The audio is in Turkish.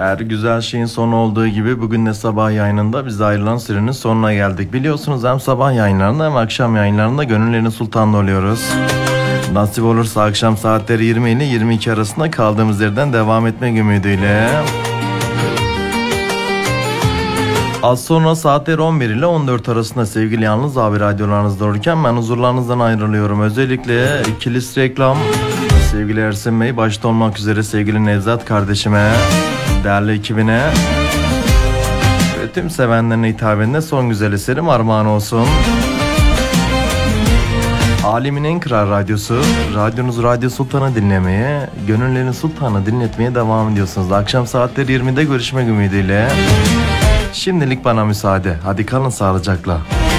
Her güzel şeyin sonu olduğu gibi bugün de sabah yayınında biz ayrılan sürenin sonuna geldik. Biliyorsunuz hem sabah yayınlarında hem akşam yayınlarında gönüllerin sultanı oluyoruz. Nasip olursa akşam saatleri 20 ile 22 arasında kaldığımız yerden devam etmek ümidiyle. Az sonra saatler 11 ile 14 arasında sevgili Yalnız Abi radyolarınızda olurken ben huzurlarınızdan ayrılıyorum. Özellikle kilis reklam, sevgili Ersin Bey başta olmak üzere sevgili Nevzat kardeşime, değerli ekibine ve tüm sevenlerine hitabeninde son güzel eserim armağan olsun. Alemin en kral radyosu, radyonuz Radyo Sultan'ı dinlemeye, gönüllerin sultanı dinletmeye devam ediyorsunuz. Akşam saatleri 20'de görüşmek ümidiyle. Şimdilik bana müsaade. Hadi kalın sağlıcakla.